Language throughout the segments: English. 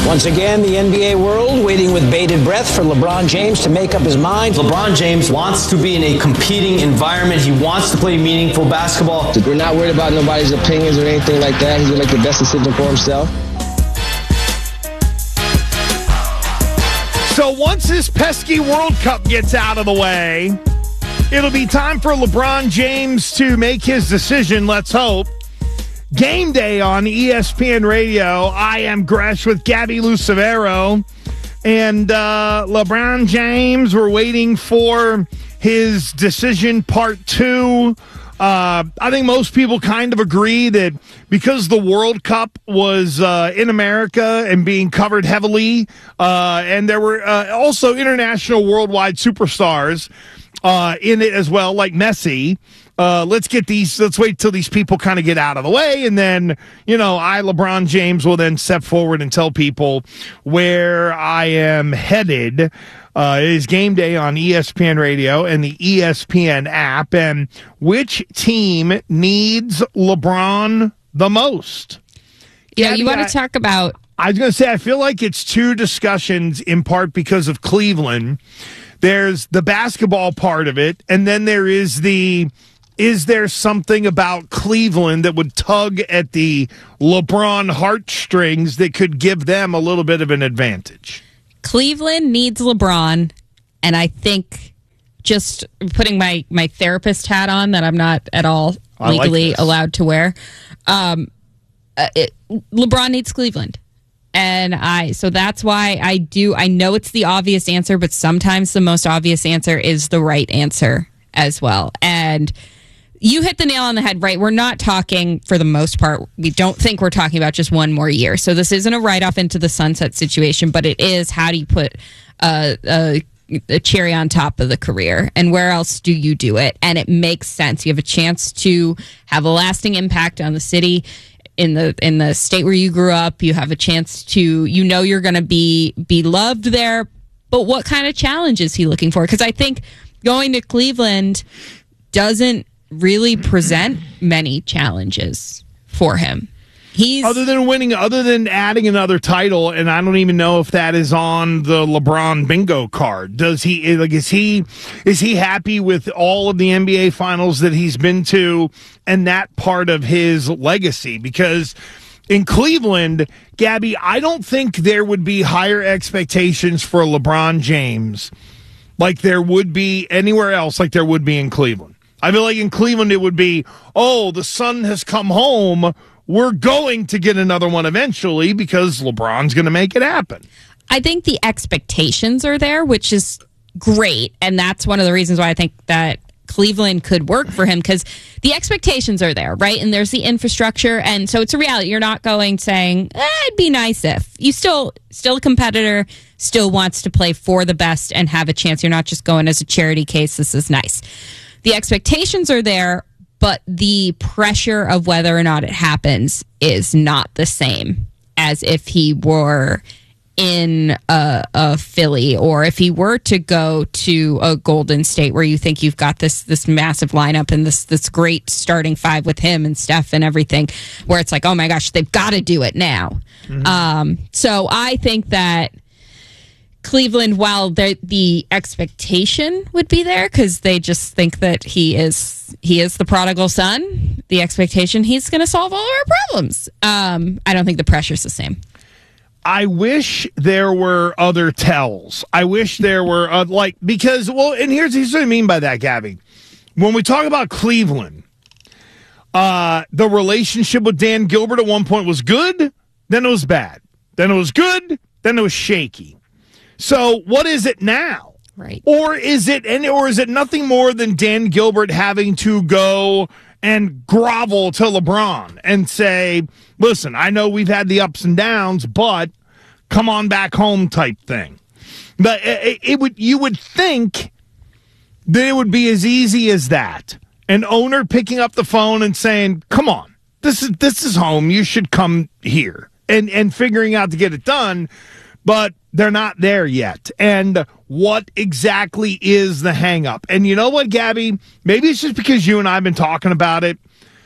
Once again, the NBA world waiting with bated breath for LeBron James to make up his mind. LeBron James wants to be in a competing environment. He wants to play meaningful basketball. We're not worried about nobody's opinions or anything like that. He's going to make the best decision for himself. So once this pesky World Cup gets out of the way, it'll be time for LeBron James to make his decision, let's hope. Game day on ESPN Radio. I am Gresh with Gabby Lucevero. And LeBron James, we're waiting for his decision part 2. I think most people kind of agree that because the World Cup was in America and being covered heavily, and there were also international worldwide superstars in it as well, like Messi. Let's wait till these people kind of get out of the way, and then, LeBron James, will then step forward and tell people where I am headed. It is game day on ESPN Radio and the ESPN app, and which team needs LeBron the most? Yeah, you want to talk about... I was going to say, I feel like it's two discussions in part because of Cleveland. There's the basketball part of it, and then there is there something about Cleveland that would tug at the LeBron heartstrings that could give them a little bit of an advantage? Cleveland needs LeBron, and I think, just putting my therapist hat on that I'm not at all legally allowed to wear, LeBron needs Cleveland. And so that's why I know it's the obvious answer, but sometimes the most obvious answer is the right answer as well. And you hit the nail on the head, right? We're not talking, for the most part, we don't think we're talking about just one more year. So this isn't a write-off into the sunset situation, but it is, how do you put a cherry on top of the career, and where else do you do it? And it makes sense. You have a chance to have a lasting impact on the city. In the state where you grew up, you have a chance to, you're going to be loved there. But what kind of challenge is he looking for? Because I think going to Cleveland doesn't really present many challenges for him. Other than adding another title, and I don't even know if that is on the LeBron bingo card. Is he happy with all of the NBA finals that he's been to and that part of his legacy? Because in Cleveland, Gabby, I don't think there would be higher expectations for LeBron James like there would be anywhere else, like there would be in Cleveland. I feel like in Cleveland it would be, the sun has come home. We're going to get another one eventually because LeBron's going to make it happen. I think the expectations are there, which is great. And that's one of the reasons why I think that Cleveland could work for him, because the expectations are there, right? And there's the infrastructure. And so it's a reality. You're not going saying, it'd be nice if. You still a competitor, still wants to play for the best and have a chance. You're not just going as a charity case. This is nice. The expectations are there, but the pressure of whether or not it happens is not the same as if he were in a Philly, or if he were to go to a Golden State where you think you've got this massive lineup and this great starting five with him and Steph and everything, where it's like, oh my gosh, they've got to do it now. Mm-hmm. So I think that Cleveland, while the expectation would be there because they just think that he is the prodigal son, the expectation he's going to solve all our problems. I don't think the pressure's the same. I wish there were other tells. I wish there were because and here's what I mean by that, Gabby. When we talk about Cleveland, the relationship with Dan Gilbert at one point was good, then it was bad, then it was good, then it was shaky. So what is it now? Right. Or is it nothing more than Dan Gilbert having to go and grovel to LeBron and say, listen, I know we've had the ups and downs, but come on back home type thing. But you would think that it would be as easy as that. An owner picking up the phone and saying, come on, this is home. You should come here and figuring out to get it done. But they're not there yet. And what exactly is the hang-up? And you know what, Gabby? Maybe it's just because you and I have been talking about it,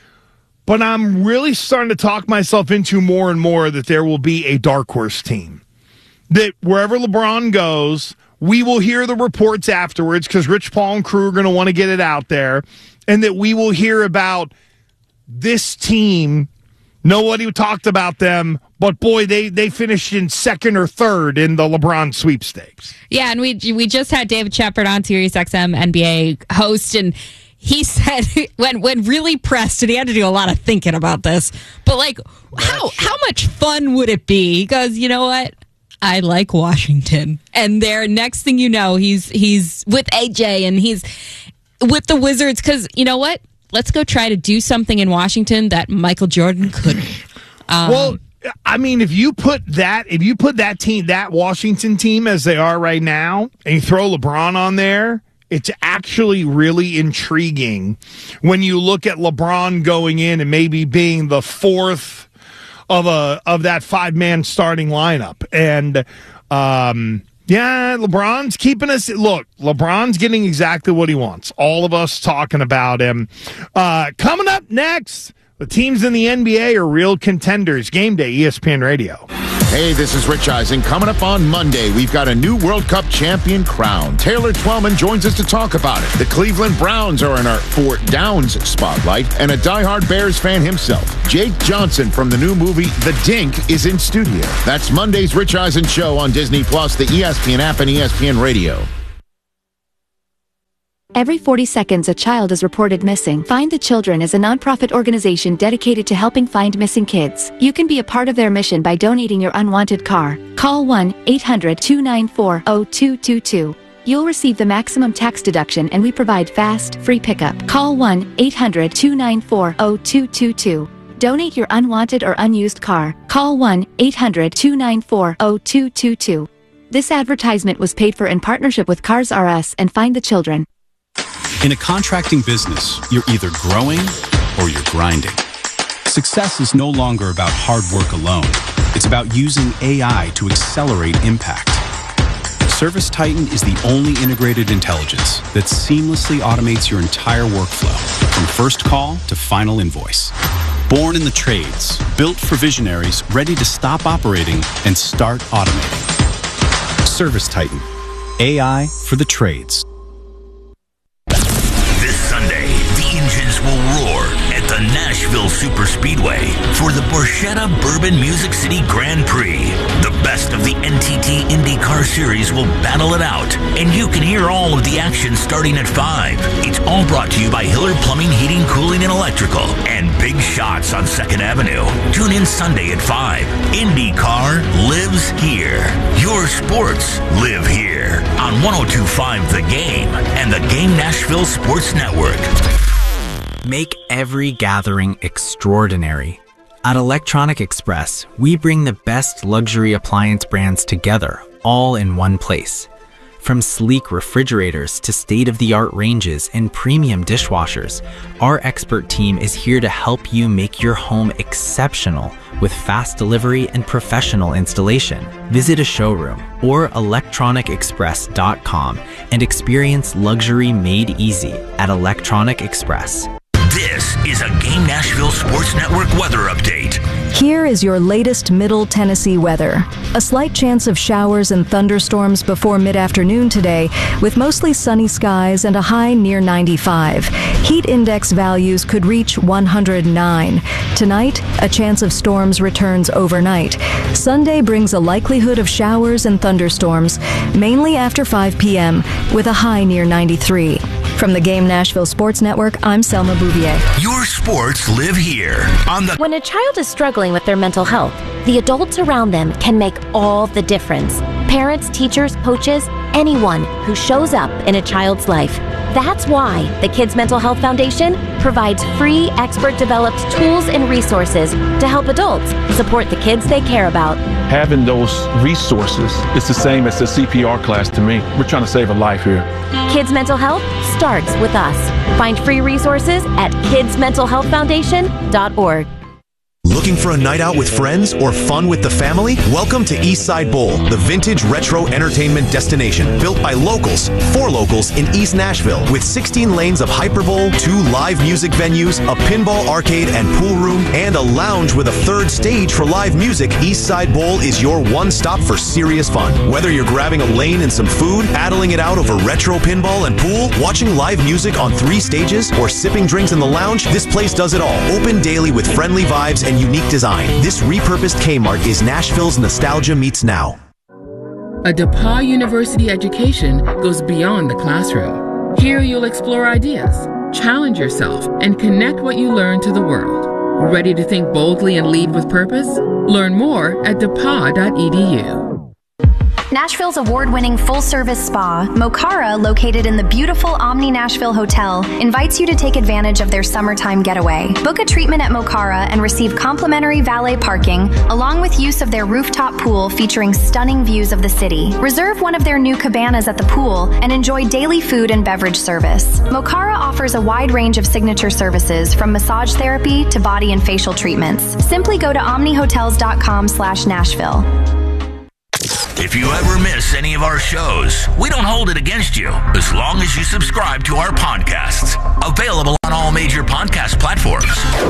but I'm really starting to talk myself into more and more that there will be a dark horse team. that wherever LeBron goes, we will hear the reports afterwards because Rich Paul and crew are going to want to get it out there, and that we will hear about this team. Nobody talked about them, but boy, they finished in second or third in the LeBron sweepstakes. Yeah, and we just had David Shepard on, Sirius XM NBA host, and he said when really pressed, and he had to do a lot of thinking about this, but like, how much fun would it be? He goes, you know what? I like Washington. And there, next thing you know, he's with AJ and he's with the Wizards because, you know what? Let's go try to do something in Washington that Michael Jordan couldn't. Well, I mean, if you put that team, that Washington team as they are right now, and you throw LeBron on there, it's actually really intriguing when you look at LeBron going in and maybe being the fourth of that 5-man starting lineup. And yeah, LeBron's keeping us. Look, LeBron's getting exactly what he wants. All of us talking about him. Coming up next, the teams in the NBA are real contenders. Game Day, ESPN Radio. Hey, this is Rich Eisen. Coming up on Monday, we've got a new World Cup champion crowned. Taylor Twellman joins us to talk about it. The Cleveland Browns are in our Fort Downs spotlight, and a diehard Bears fan himself, Jake Johnson from the new movie The Dink, is in studio. That's Monday's Rich Eisen Show on Disney+, the ESPN app, and ESPN Radio. Every 40 seconds, a child is reported missing. Find the Children is a nonprofit organization dedicated to helping find missing kids. You can be a part of their mission by donating your unwanted car. Call 1-800-294-0222. You'll receive the maximum tax deduction, and we provide fast, free pickup. Call 1-800-294-0222. Donate your unwanted or unused car. Call 1-800-294-0222. This advertisement was paid for in partnership with Cars R Us and Find the Children. In a contracting business, you're either growing or you're grinding. Success is no longer about hard work alone. It's about using AI to accelerate impact. ServiceTitan is the only integrated intelligence that seamlessly automates your entire workflow, from first call to final invoice. Born in the trades, built for visionaries ready to stop operating and start automating. ServiceTitan, AI for the trades. This Sunday, the engines will roar at the Nashville Superspeedway for the Borchetta Bourbon Music City Grand Prix. The best of the NTT IndyCar Series will battle it out, and you can hear all of the action starting at 5. It's all brought to you by Hiller Plumbing, Heating, Cooling, and Electrical, and Big Shots on 2nd Avenue. Tune in Sunday at 5. IndyCar lives here. Your sports live here on 102.5 The Game and the Game Nashville Sports Network. Make every gathering extraordinary. At Electronic Express, we bring the best luxury appliance brands together, all in one place. From sleek refrigerators to state-of-the-art ranges and premium dishwashers, our expert team is here to help you make your home exceptional with fast delivery and professional installation. Visit a showroom or electronicexpress.com and experience luxury made easy at Electronic Express. This is a Game Nashville Sports Network weather update. Here is your latest Middle Tennessee weather. A slight chance of showers and thunderstorms before mid-afternoon today, with mostly sunny skies and a high near 95. Heat index values could reach 109. Tonight, a chance of storms returns overnight. Sunday brings a likelihood of showers and thunderstorms, mainly after 5 p.m., with a high near 93. From the Game Nashville Sports Network, I'm Selma Bouvier. Your sports live here on the... When a child is struggling with their mental health, the adults around them can make all the difference. Parents, teachers, coaches, anyone who shows up in a child's life. That's why the Kids Mental Health Foundation provides free, expert-developed tools and resources to help adults support the kids they care about. Having those resources is the same as the CPR class to me. We're trying to save a life here. Kids Mental Health starts with us. Find free resources at kidsmentalhealthfoundation.org. Looking for a night out with friends or fun with the family? Welcome to Eastside Bowl, the vintage retro entertainment destination built by locals for locals in East Nashville with 16 lanes of Hyperbowl, 2 live music venues, a pinball arcade and pool room, and a lounge with a 3rd stage for live music. Eastside Bowl is your one stop for serious fun. Whether you're grabbing a lane and some food, paddling it out over retro pinball and pool, watching live music on 3 stages, or sipping drinks in the lounge, this place does it all. Open daily with friendly vibes and unique design. This repurposed Kmart is Nashville's nostalgia meets now. A DePauw University education goes beyond the classroom. Here you'll explore ideas, challenge yourself, and connect what you learn to the world. Ready to think boldly and lead with purpose? Learn more at depauw.edu. Nashville's award-winning full-service spa, Mokara, located in the beautiful Omni Nashville Hotel, invites you to take advantage of their summertime getaway. Book a treatment at Mokara and receive complimentary valet parking, along with use of their rooftop pool featuring stunning views of the city. Reserve one of their new cabanas at the pool and enjoy daily food and beverage service. Mokara offers a wide range of signature services, from massage therapy to body and facial treatments. Simply go to omnihotels.com/Nashville. If you ever miss any of our shows, we don't hold it against you as long as you subscribe to our podcasts. Available on all major podcast platforms.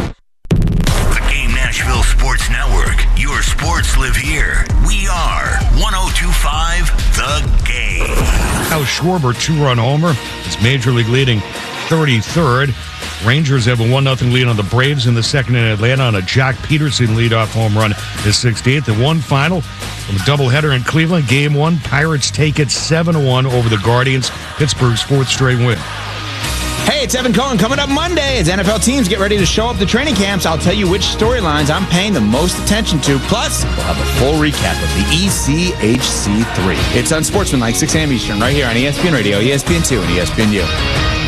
The Game Nashville Sports Network. Your sports live here. We are 102.5 The Game. Now Schwarber, 2-run homer. It's Major League leading 33rd. Rangers have a 1-0 lead on the Braves in the second in Atlanta on a Jock Peterson leadoff home run, his 68th. And one final from a doubleheader in Cleveland. Game 1, Pirates take it 7-1 over the Guardians. Pittsburgh's 4th straight win. Hey, it's Evan Cohen. Coming up Monday as NFL teams get ready to show up to training camps, I'll tell you which storylines I'm paying the most attention to. Plus, we'll have a full recap of the ECHC3. It's Unsportsmanlike, 6 a.m. Eastern, right here on ESPN Radio, ESPN2, and ESPNU.